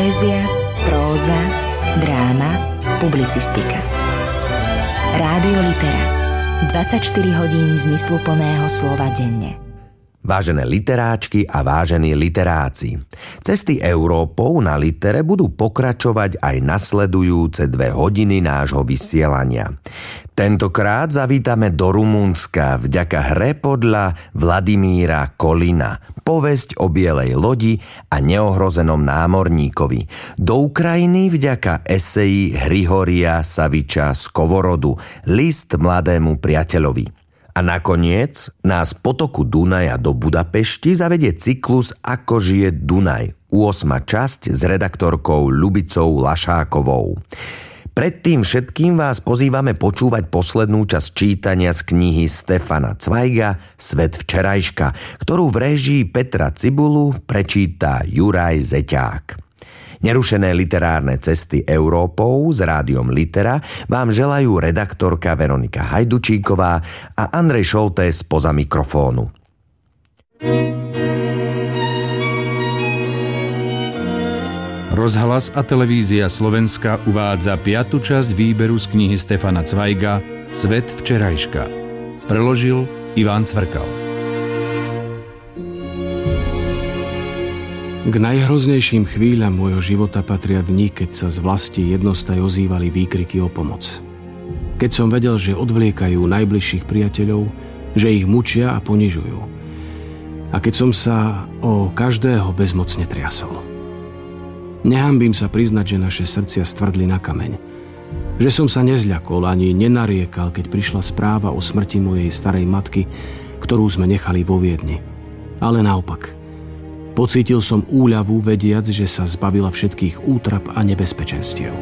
Poézia, próza, dráma, publicistika. Rádio Litera. 24 hodín zmysluplného slova denne. Vážené literáčky a vážení literáci, cesty Európou na litere budú pokračovať aj nasledujúce 2 hodiny nášho vysielania. Tentokrát zavítame do Rumunska vďaka hre podľa Vladimíra Kolina, povesť o bielej lodi a neohrozenom námorníkovi, do Ukrajiny vďaka eseji Hrihoria Saviča Skovorodu, List mladému priateľovi. A nakoniec nás po toku Dunaja do Budapešti zavedie cyklus Ako žije Dunaj, 8. časť s redaktorkou Ľubicou Lašákovou. Predtým všetkým vás pozývame počúvať poslednú časť čítania z knihy Stefana Cvajga Svet včerajška, ktorú v réžii Petra Cibulu prečíta Juraj Zeťák. Nerušené literárne cesty Európou s rádiom Litera vám želajú redaktorka Veronika Hajdučíková a Andrej Šoltés spoza mikrofónu. Rozhlas a televízia Slovenska uvádza 5. časť výberu z knihy Stefana Cvajga Svet včerajška. Preložil Ivan Cvrkal. K najhroznejším chvíľam môjho života patria dni, keď sa z vlasti jednostaj ozývali výkriky o pomoc. Keď som vedel, že odvliekajú najbližších priateľov, že ich mučia a ponižujú. A keď som sa o každého bezmocne triasol. Nehanbím sa priznať, že naše srdcia stvrdli na kameň. Že som sa nezľakol ani nenariekal, keď prišla správa o smrti mojej starej matky, ktorú sme nechali vo Viedni. Ale naopak. Pocítil som úľavu, vediac, že sa zbavila všetkých útrap a nebezpečenstiev.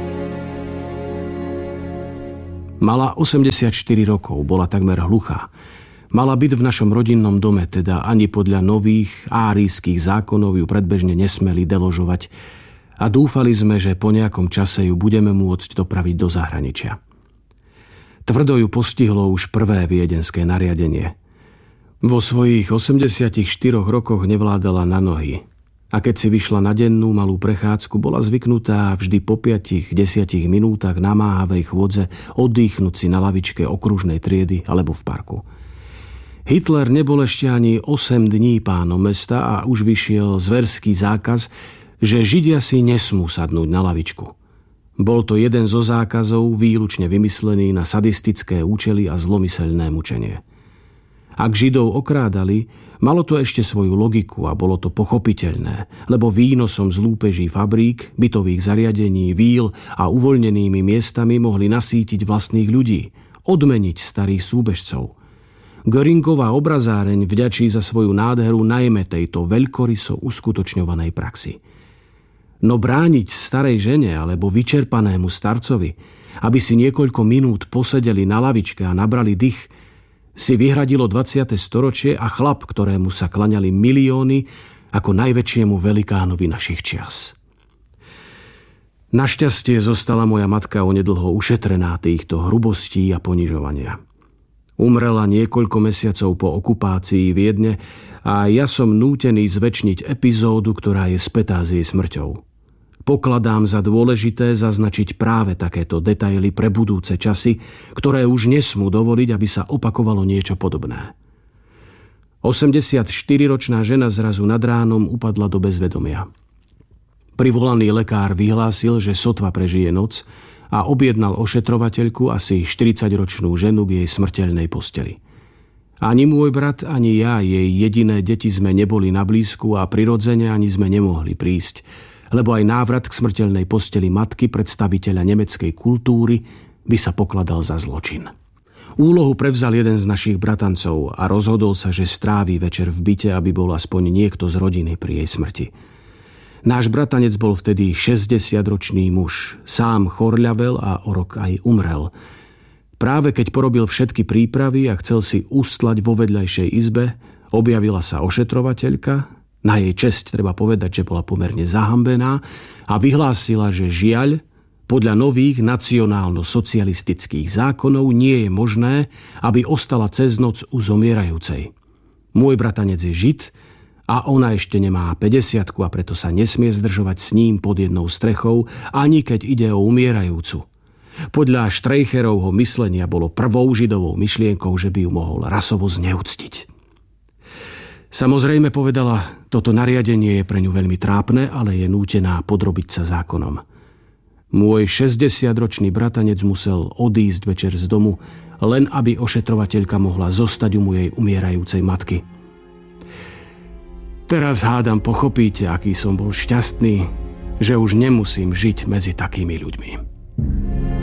Mala 84 rokov, bola takmer hluchá. Mala byť v našom rodinnom dome, teda ani podľa nových árijských zákonov ju predbežne nesmeli deložovať a dúfali sme, že po nejakom čase ju budeme môcť dopraviť do zahraničia. Tvrdo ju postihlo už prvé viedenské nariadenie. Vo svojich 84 rokoch nevládala na nohy a keď si vyšla na dennú malú prechádzku, bola zvyknutá vždy po 5-10 minútach namáhavej chôdze oddychnúť si na lavičke okružnej triedy alebo v parku. Hitler nebol ešte ani 8 dní pánom mesta a už vyšiel zverský zákaz, že Židia si nesmú sadnúť na lavičku. Bol to jeden zo zákazov výlučne vymyslený na sadistické účely a zlomyselné mučenie. Ak Židov okrádali, malo to ešte svoju logiku a bolo to pochopiteľné, lebo výnosom z lúpeží fabrík, bytových zariadení, víl a uvoľnenými miestami mohli nasýtiť vlastných ľudí, odmeniť starých súbežcov. Göringová obrazáreň vďačí za svoju nádheru najmä tejto veľkoryso uskutočňovanej praxi. No brániť starej žene alebo vyčerpanému starcovi, aby si niekoľko minút posedeli na lavičke a nabrali dych, si vyhradilo 20. storočie a chlap, ktorému sa klaňali milióny ako najväčšiemu velikánovi našich čias. Našťastie zostala moja matka onedlho ušetrená týchto hrubostí a ponižovania. Umrela niekoľko mesiacov po okupácii Viedne a ja som nútený zvečniť epizódu, ktorá je spätá s jej smrťou. Pokladám za dôležité zaznačiť práve takéto detaily pre budúce časy, ktoré už nesmú dovoliť, aby sa opakovalo niečo podobné. 84-ročná žena zrazu nad ránom upadla do bezvedomia. Privolaný lekár vyhlásil, že sotva prežije noc a objednal ošetrovateľku, asi 40-ročnú ženu, k jej smrteľnej posteli. Ani môj brat, ani ja, jej jediné deti sme neboli na blízku a prirodzene ani sme nemohli prísť, lebo aj návrat k smrteľnej posteli matky predstaviteľa nemeckej kultúry by sa pokladal za zločin. Úlohu prevzal jeden z našich bratancov a rozhodol sa, že strávi večer v byte, aby bol aspoň niekto z rodiny pri jej smrti. Náš bratanec bol vtedy 60-ročný muž, sám chorľavel a o rok aj umrel. Práve keď porobil všetky prípravy a chcel si ustlať vo vedľajšej izbe, objavila sa ošetrovateľka, na jej česť treba povedať, že bola pomerne zahambená, a vyhlásila, že žiaľ, podľa nových nacionálno-socialistických zákonov nie je možné, aby ostala cez noc u zomierajúcej. Môj bratanec je Žid A ona ešte nemá 50 a preto sa nesmie zdržovať s ním pod jednou strechou, ani keď ide o umierajúcu. Podľa Streicherovho myslenia bolo prvou židovou myšlienkou, že by ju mohol rasovo zneúctiť. Samozrejme, povedala, toto nariadenie je pre ňu veľmi trápne, ale je nútená podrobiť sa zákonom. Môj 60-ročný bratanec musel odísť večer z domu, len aby ošetrovateľka mohla zostať u mojej umierajúcej matky. Teraz hádam pochopíte, aký som bol šťastný, že už nemusím žiť medzi takými ľuďmi.